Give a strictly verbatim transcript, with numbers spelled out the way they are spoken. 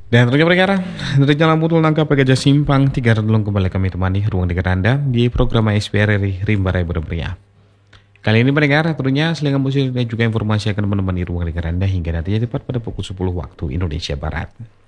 Dan tentunya pendengar, dari Jalan Putul Nangka Pegaja Simpang tiga Redulung kembali kami temani ruang dengar Anda di program S P R R I Rimba Rai Berberiah. Kali ini pendengar, tentunya selingan musik dan juga informasi akan menemani ruang dengar Anda hingga nantinya tepat pada pukul sepuluh waktu Indonesia Barat.